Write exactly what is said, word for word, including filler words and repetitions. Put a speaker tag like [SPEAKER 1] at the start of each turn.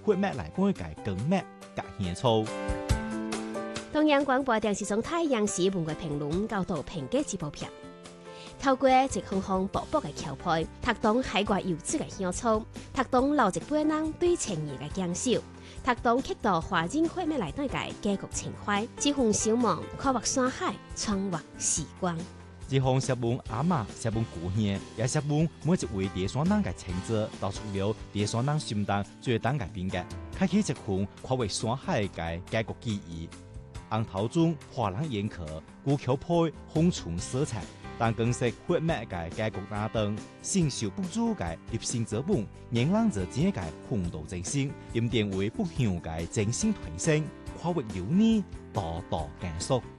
[SPEAKER 1] 血脉来改改更脉甲献粗。
[SPEAKER 2] 中央广播电视总台央视文艺评论高度评价这部片。透过一项项薄薄的桥配，读懂海外优质的香草，读懂老一辈人对情谊的坚守，读懂刻度华人血脉内底的家国情怀。这份小梦跨越山海，穿越时光。
[SPEAKER 1] 这项写本阿嬷、写本故乡，也写本每一位第三人的情节，道出了第三人心中最当的变革，开启一份跨越山海的家国记忆。红头中华人烟壳，古桥配红唇色彩。但更是血脉嘅家国拿灯，信受不足嘅立心者本，让人者只嘅风度真心，因定为不向嘅真心提升，跨越流年，道道感受。